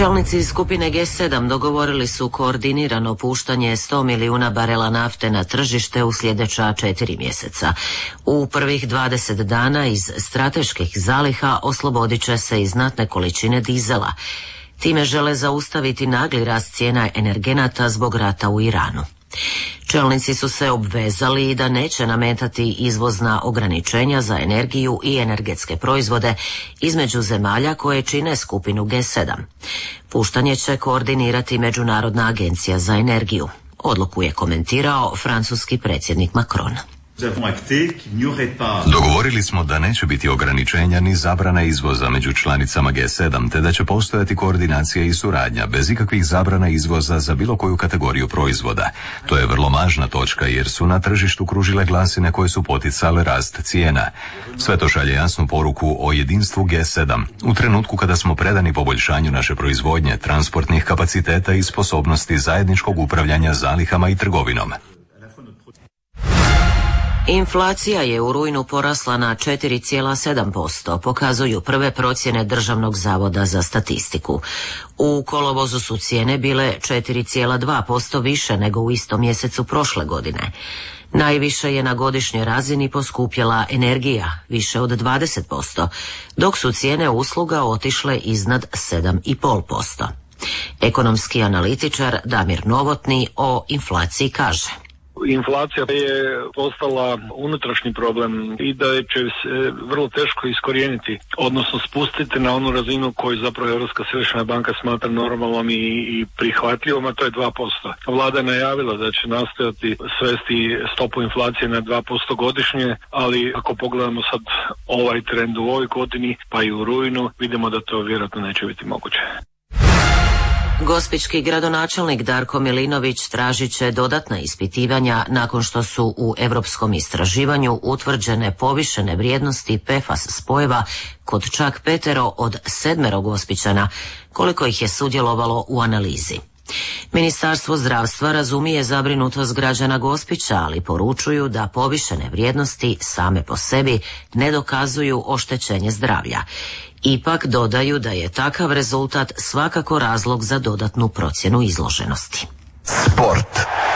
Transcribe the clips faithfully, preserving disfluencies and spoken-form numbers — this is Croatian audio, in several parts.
Čelnici skupine G sedam dogovorili su koordinirano puštanje sto milijuna barela nafte na tržište u sljedeća četiri mjeseca. U prvih dvadeset dana iz strateških zaliha oslobodit će se i znatne količine dizela. Time žele zaustaviti nagli rast cijena energenata zbog rata u Iranu. Čelnici su se obvezali da neće nametati izvozna ograničenja za energiju i energetske proizvode između zemalja koje čine skupinu G sedam. Puštanje će koordinirati Međunarodna agencija za energiju. Odluku je komentirao francuski predsjednik Macron. Dogovorili smo da neće biti ograničenja ni zabrana izvoza među članicama G sedam, te da će postojati koordinacija i suradnja bez ikakvih zabrana izvoza za bilo koju kategoriju proizvoda. To je vrlo važna točka jer su na tržištu kružile glasine koje su poticale rast cijena. Sve to šalje jasnu poruku o jedinstvu G sedam u trenutku kada smo predani poboljšanju naše proizvodnje, transportnih kapaciteta i sposobnosti zajedničkog upravljanja zalihama i trgovinom. Inflacija je u rujnu porasla na četiri zarez sedam posto, pokazuju prve procjene Državnog zavoda za statistiku. U kolovozu su cijene bile četiri zarez dva posto više nego u istom mjesecu prošle godine. Najviše je na godišnjoj razini poskupjela energija, više od dvadeset posto, dok su cijene usluga otišle iznad sedam zarez pet posto. Ekonomski analitičar Damir Novotni o inflaciji kaže: Inflacija je postala unutrašnji problem i da će se vrlo teško iskorijeniti, odnosno spustiti na onu razinu koju zapravo Europska središnja banka smatra normalnom i, i prihvatljivom, a to je dva posto. Vlada je najavila da će nastojati svesti stopu inflacije na dva posto godišnje, ali ako pogledamo sad ovaj trend u ovoj godini, pa i u rujnu, vidimo da to vjerojatno neće biti moguće. Gospićki gradonačelnik Darko Milinović tražit će dodatna ispitivanja nakon što su u europskom istraživanju utvrđene povišene vrijednosti P F A S spojeva kod čak petero od sedmero Gospićana, koliko ih je sudjelovalo u analizi. Ministarstvo zdravstva razumije zabrinutost građana Gospića, ali poručuju da povišene vrijednosti same po sebi ne dokazuju oštećenje zdravlja. Ipak dodaju da je takav rezultat svakako razlog za dodatnu procjenu izloženosti. Sport.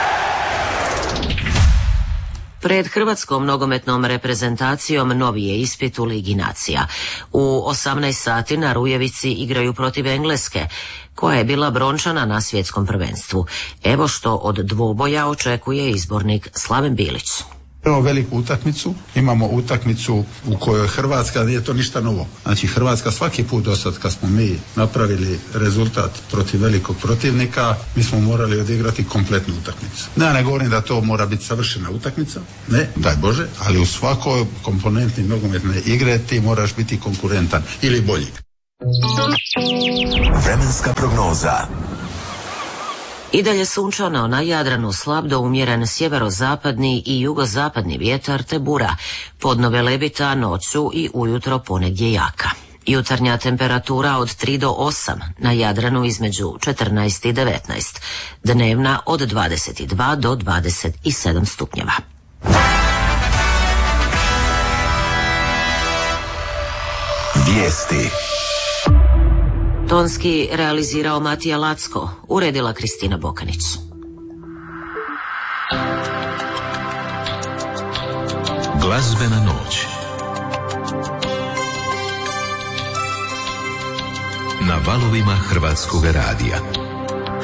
Pred hrvatskom nogometnom reprezentacijom novi je ispit u Ligi nacija. U osamnaest sati na Rujevici igraju protiv Engleske, koja je bila brončana na svjetskom prvenstvu. Evo što od dvoboja očekuje izbornik Slaven Bilić. Imamo veliku utakmicu, imamo utakmicu u kojoj Hrvatska, nije to ništa novo. Znači Hrvatska svaki put do sad kad smo mi napravili rezultat protiv velikog protivnika, mi smo morali odigrati kompletnu utakmicu. Ne, ne govorim da to mora biti savršena utakmica, ne, daj Bože, ali u svakoj komponenti nogometne igre ti moraš biti konkurentan ili bolji. Vremenska prognoza. I dalje sunčano, na Jadranu slab do umjeren sjeverozapadni i jugozapadni vjetar te bura, podno velebita noću i ujutro ponegdje jaka. Jutarnja temperatura od tri do osam, na Jadranu između četrnaest i devetnaest, dnevna od dvadeset dva do dvadeset sedam stupnjeva. Vijesti. Tonski realizirao Matija Lacko, uredila Kristina Bokanić. Glazbena noć na valovima Hrvatskog radija.